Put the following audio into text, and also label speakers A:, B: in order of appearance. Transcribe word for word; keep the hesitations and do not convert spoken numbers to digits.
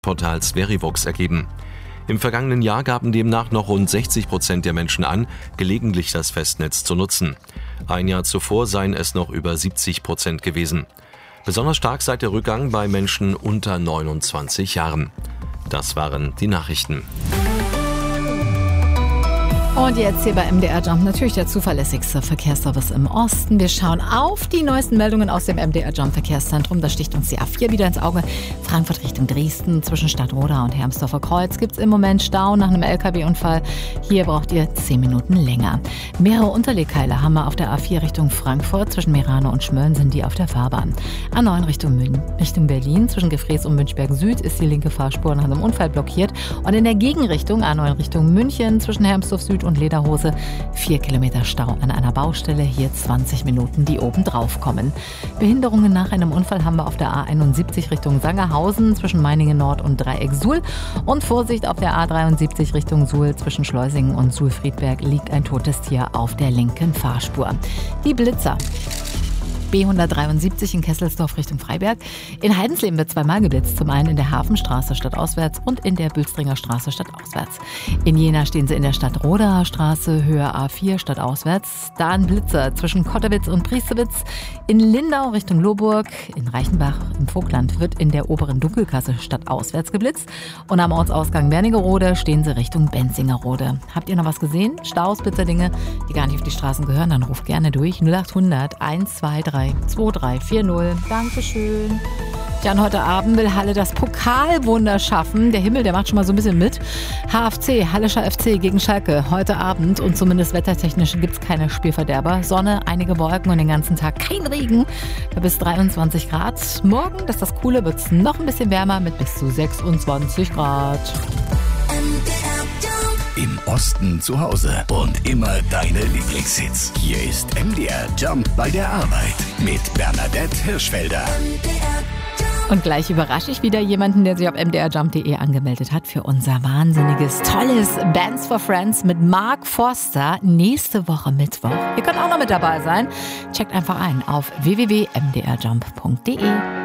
A: Portals Verivox ergeben. Im vergangenen Jahr gaben demnach noch rund sechzig Prozent der Menschen an, gelegentlich das Festnetz zu nutzen. Ein Jahr zuvor seien es noch über siebzig Prozent gewesen. Besonders stark sei der Rückgang bei Menschen unter neunundzwanzig Jahren. Das waren die Nachrichten.
B: Und jetzt hier bei M D R Jump natürlich der zuverlässigste Verkehrsservice im Osten. Wir schauen auf die neuesten Meldungen aus dem M D R Jump Verkehrszentrum. Da sticht uns die A vier wieder ins Auge. Frankfurt Richtung Dresden zwischen Stadtroda und Hermsdorfer Kreuz gibt es im Moment Stau nach einem L K W-Unfall. Hier braucht ihr zehn Minuten länger. Mehrere Unterlegkeile haben wir auf der A vier Richtung Frankfurt. Zwischen Meerane und Schmölln sind die auf der Fahrbahn. A neun Richtung, Richtung Berlin. Zwischen Gefrees und Münchberg Süd ist die linke Fahrspur nach einem Unfall blockiert. Und in der Gegenrichtung A neun Richtung München zwischen Hermsdorf Süd und Lederhose. Vier Kilometer Stau an einer Baustelle, hier zwanzig Minuten, die oben drauf kommen. Behinderungen nach einem Unfall haben wir auf der A einundsiebzig Richtung Sangerhausen zwischen Meiningen Nord und Dreieck Suhl. Und Vorsicht auf der A dreiundsiebzig Richtung Suhl zwischen Schleusingen und Suhl-Friedberg liegt ein totes Tier auf der linken Fahrspur. Die Blitzer. B hundertdreiundsiebzig in Kesselsdorf Richtung Freiberg. In Heidensleben wird zweimal geblitzt. Zum einen in der Hafenstraße stadtauswärts und in der Bülstringer Straße stadtauswärts. In Jena stehen sie in der Stadtrodaer Straße, Höhe A vier stadtauswärts. Da ein Blitzer zwischen Kotterwitz und Priestewitz. In Lindau Richtung Lohburg. In Reichenbach im Vogtland wird in der oberen Dunkelkasse stadtauswärts geblitzt. Und am Ortsausgang Wernigerode stehen sie Richtung Benzingerode. Habt ihr noch was gesehen? Staus, Blitzerdinge, die gar nicht auf die Straßen gehören? Dann ruft gerne durch null achthundert eins zwei drei zwei drei vier null. Dankeschön. Ja, und heute Abend will Halle das Pokalwunder schaffen. Der Himmel, der macht schon mal so ein bisschen mit. H F C, Hallischer F C gegen Schalke heute Abend. Und zumindest wettertechnisch gibt es keine Spielverderber. Sonne, einige Wolken und den ganzen Tag kein Regen. Bis dreiundzwanzig Grad. Morgen, das ist das Coole, wird es noch ein bisschen wärmer mit bis zu sechsundzwanzig Grad.
C: Im Osten zu Hause und immer deine Lieblingshits. Hier ist M D R Jump bei der Arbeit mit Bernadette Hirschfelder.
B: Und gleich überrasche ich wieder jemanden, der sich auf m d r jump punkt d e angemeldet hat für unser wahnsinniges, tolles Bands for Friends mit Mark Forster nächste Woche Mittwoch. Ihr könnt auch noch mit dabei sein. Checkt einfach ein auf w w w punkt m d r jump punkt d e.